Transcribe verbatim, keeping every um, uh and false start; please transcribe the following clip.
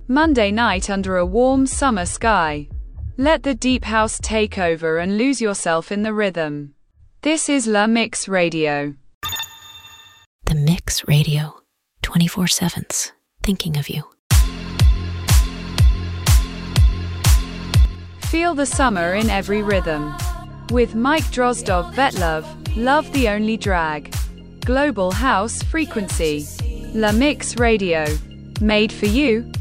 Monday night under a warm summer sky. Let the deep house take over and lose yourself in the rhythm. This is La Mix Radio. The Mix Radio, twenty-four sevens, thinking of you. Feel the summer in every rhythm. With Mike Drozdov, Vetlove, Love the Only Drag. Global House Frequency. La Mix Radio. Made for you,